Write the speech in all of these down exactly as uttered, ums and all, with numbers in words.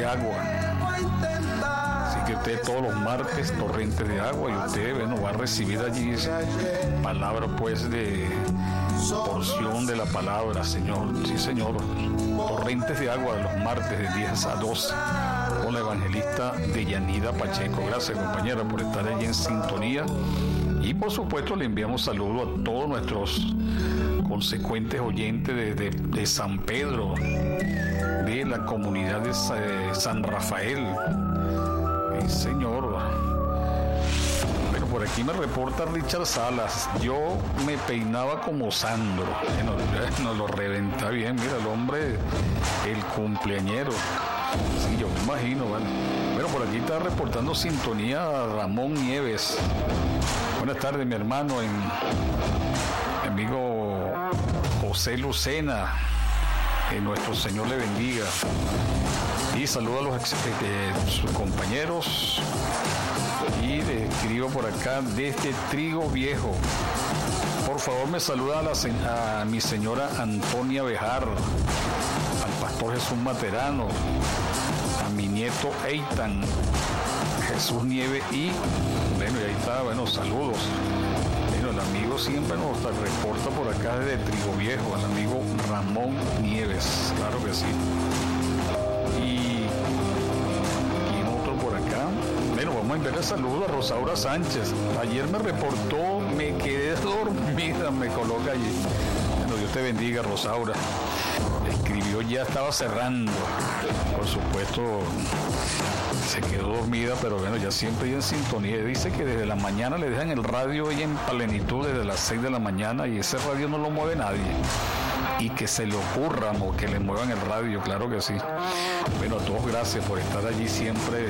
de agua. Así que usted todos los martes, torrentes de agua, y usted, bueno, va a recibir allí palabra, pues, de porción de la palabra, Señor. Sí, Señor. Torrentes de agua los martes de diez a doce con la evangelista Deyanira Pacheco. Gracias, compañera, por estar allí en sintonía. Y por supuesto le enviamos saludos a todos nuestros consecuentes oyentes de, de, de San Pedro, de la comunidad de eh, San Rafael. Sí, señor. Pero por aquí me reporta Richard Salas. Yo me peinaba como Sandro. Bueno, nos lo reventa bien. Mira, el hombre, el cumpleañero. Sí, yo me imagino, ¿vale? Bueno, por aquí está reportando sintonía Ramón Nieves. Buenas tardes, mi hermano, en, mi amigo José Lucena. Que nuestro Señor le bendiga. Y saludo a los ex, eh, sus compañeros. Y le escribo por acá desde Trigo Viejo. Por favor, me saluda a, la, a mi señora Antonia Bejar, al pastor Jesús Materano, a mi nieto Eitan, Jesús Nieve y, bueno, y ahí está, bueno, saludos. Bueno, el amigo siempre nos reporta por acá desde Trigo Viejo, el amigo Ramón Nieves, claro que sí. Y, y otro por acá. Bueno, vamos a enviarle saludos a Rosaura Sánchez. Ayer me reportó, me quedé dormida, me coloca allí. Bueno, Dios te bendiga, Rosaura. Escribió, ya estaba cerrando. Por supuesto, se quedó dormida, pero bueno, ya siempre hay en sintonía. Dice que desde la mañana le dejan el radio ella en plenitud desde las seis de la mañana y ese radio no lo mueve nadie. Y que se le ocurra o que le muevan el radio, claro que sí. Bueno, a todos gracias por estar allí siempre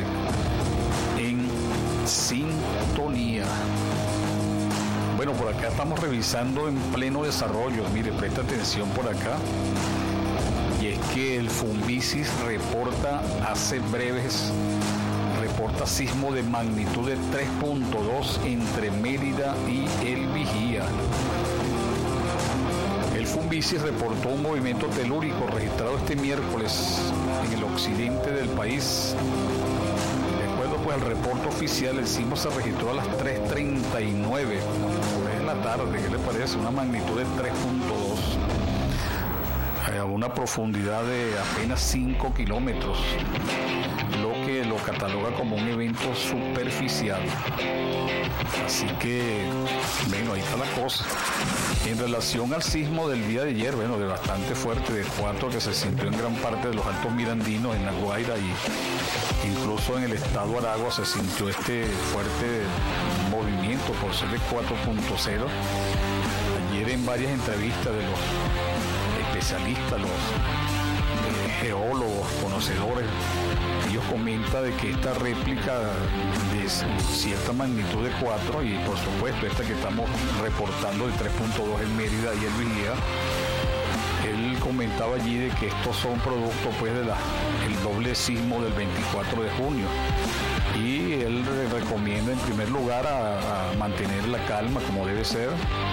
en sintonía. Bueno, por acá estamos revisando en pleno desarrollo. Mire, presta atención por acá. Y es que el Fumbisis reporta hace breves, reporta sismo de magnitud de tres punto dos entre Mérida y El Vigía. El Fumbisis reportó un movimiento telúrico registrado este miércoles en el occidente del país. De acuerdo pues al reporte oficial, el sismo se registró a las tres treinta y nueve de la tarde. ¿Qué le parece? Una magnitud de tres punto dos. A una profundidad de apenas cinco kilómetros, lo que lo cataloga como un evento superficial. Así que, bueno, ahí está la cosa. En relación al sismo del día de ayer, bueno, de bastante fuerte, de cuatro, que se sintió en gran parte de los Altos Mirandinos, en La Guaira, y incluso en el estado Aragua se sintió este fuerte movimiento por ser de cuatro punto cero. Ayer en varias entrevistas de los especialistas, los eh, geólogos, conocedores, ellos comentan de que esta réplica de cierta magnitud de cuatro, y por supuesto esta que estamos reportando de tres punto dos en Mérida y El Vigía, él comentaba allí de que estos son productos pues de la, el doble sismo del veinticuatro de junio, y él recomienda en primer lugar a, a mantener la calma como debe ser,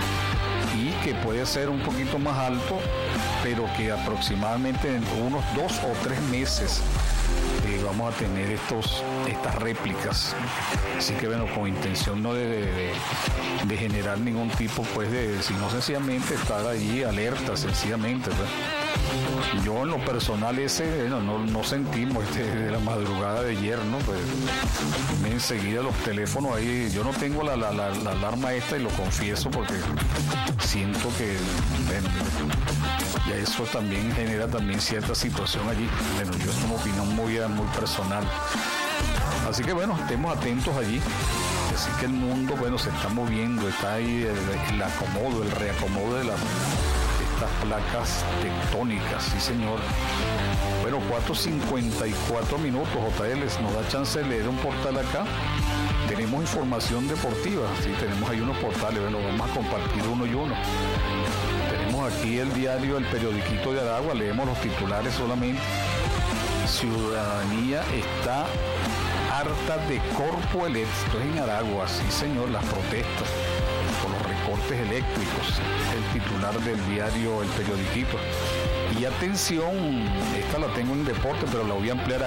y que puede ser un poquito más alto, pero que aproximadamente en unos dos o tres meses eh, vamos a tener estos estas réplicas. Así que bueno, con intención no de, de, de generar ningún tipo pues de, sino sencillamente estar allí alerta, sencillamente, pues. Yo en lo personal ese, bueno, no, no sentimos este, de la madrugada de ayer, ¿no? Pues enseguida los teléfonos ahí, yo no tengo la, la, la, la alarma esta y lo confieso porque siento que bueno, ya eso también genera también cierta situación allí. Bueno, yo es una opinión muy, muy personal. Así que bueno, estemos atentos allí. Así que el mundo, bueno, se está moviendo, está ahí el, el acomodo, el reacomodo de las estas placas tectónicas, sí señor. Bueno, cuatro cincuenta y cuatro minutos, J L, nos da chance de leer un portal acá. Tenemos información deportiva, sí, tenemos ahí unos portales, bueno, vamos a compartir uno y uno. Tenemos aquí el diario El Periodiquito de Aragua, leemos los titulares solamente. Ciudadanía está harta de Corpo Eléctrico. Esto es en Aragua, sí señor, las protestas por los recortes eléctricos, el titular del diario El Periodiquito. Y atención, esta la tengo en deporte, pero la voy a ampliar